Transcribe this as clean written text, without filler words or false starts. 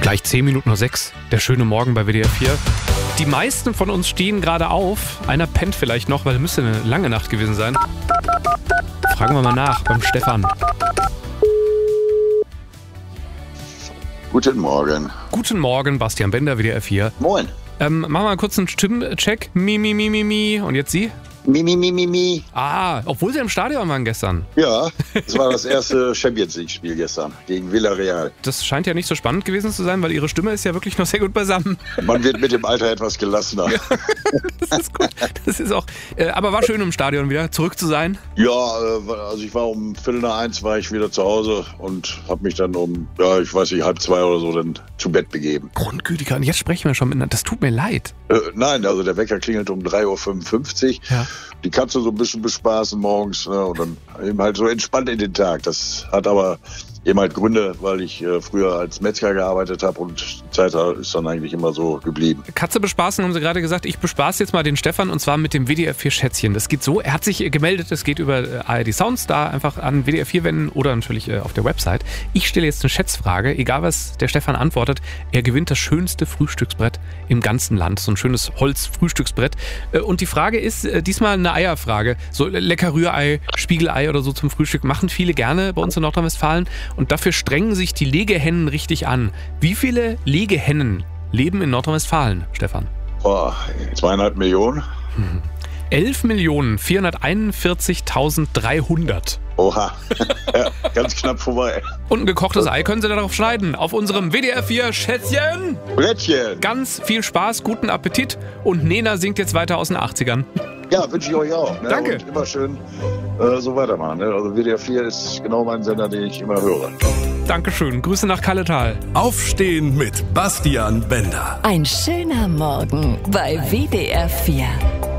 Gleich 10 Minuten nach 6. Der schöne Morgen bei WDR 4. Die meisten von uns stehen gerade auf. Einer pennt vielleicht noch, weil es müsste eine lange Nacht gewesen sein. Fragen wir mal nach beim Stefan. Guten Morgen. Guten Morgen, Bastian Bender, WDR 4. Moin. Machen wir mal kurz einen Stimmcheck. Mi. Und jetzt Sie? Mi. Obwohl Sie im Stadion waren gestern. Ja, das war das erste Champions League-Spiel gestern gegen Villarreal. Das scheint ja nicht so spannend gewesen zu sein, weil Ihre Stimme ist ja wirklich noch sehr gut beisammen. Man wird mit dem Alter etwas gelassener. Ja, das ist gut. Das ist auch. Aber war schön im Stadion wieder zurück zu sein. Ja, also ich war um 1:45 war ich wieder zu Hause und habe mich dann um, 1:30 oder so dann zu Bett begeben. Grundgütiger. Und jetzt sprechen wir schon miteinander. Das tut mir leid. Nein, also der Wecker klingelt um 3:55 Uhr. Ja. Die Katze so ein bisschen bespaßen morgens, ne, und dann eben halt so entspannt in den Tag. Das hat aber eben halt Gründe, weil ich früher als Metzger gearbeitet habe und die Zeit ist dann eigentlich immer so geblieben. Katze bespaßen, haben Sie gerade gesagt. Ich bespaße jetzt mal den Stefan und zwar mit dem WDR 4 Schätzchen. Das geht so, er hat sich gemeldet, es geht über ARD Sounds, da einfach an WDR 4 wenden oder natürlich auf der Website. Ich stelle jetzt eine Schätzfrage, egal was der Stefan antwortet, er gewinnt das schönste Frühstücksbrett im ganzen Land. So ein schönes Holzfrühstücksbrett. Und die Frage ist diesmal eine Eierfrage. So lecker Rührei, Spiegelei oder so zum Frühstück machen viele gerne bei uns in Nordrhein-Westfalen. Und dafür strengen sich die Legehennen richtig an. Wie viele Legehennen leben in Nordrhein-Westfalen, Stefan? 2,5 Millionen. 11.441.300. Oha, ja, ganz knapp vorbei. Und ein gekochtes Ei können Sie darauf schneiden. Auf unserem WDR 4 Schätzchen. Brettchen. Ganz viel Spaß, guten Appetit. Und Nena singt jetzt weiter aus den 80ern. Ja, wünsche ich euch auch. Ne? Danke. Und immer schön so weitermachen. Ne? Also WDR 4 ist genau mein Sender, den ich immer höre. Dankeschön. Grüße nach Kalletal. Aufstehen mit Bastian Bender. Ein schöner Morgen bei WDR 4.